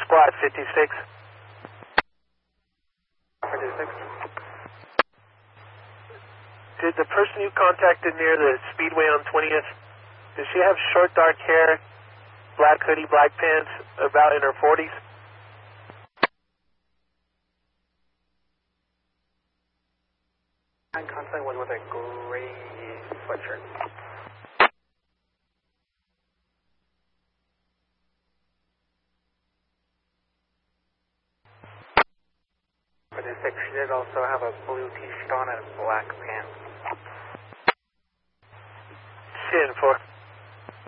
squad, 56. 56. Did the person you contacted near the Speedway on 20th, does she have short dark hair, black hoodie, black pants, about in her 40s? I'm constantly one with a gray sweatshirt. She did also have a blue t-shirt on and black pants. Sin for.